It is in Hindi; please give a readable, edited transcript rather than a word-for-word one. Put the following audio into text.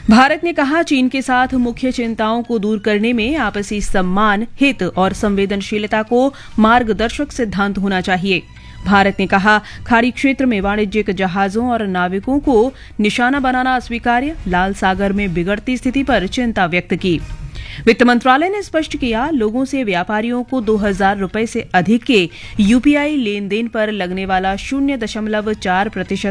भारत ने कहा, चीन के साथ मुख्य चिंताओं को दूर करने में आपसी सम्मान, हित और संवेदनशीलता को मार्गदर्शक सिद्धांत होना चाहिए। भारत ने कहा, खाड़ी क्षेत्र में वाणिज्यिक जहाजों और नाविकों को निशाना बनाना अस्वीकार्य, लाल सागर में बिगड़ती स्थिति पर चिंता व्यक्त की। वित्त मंत्रालय ने स्पष्ट किया, लोगों से व्यापारियों को 2,000 रुपए से अधिक के यूपीआई लेन देन पर लगने वाला 0.4%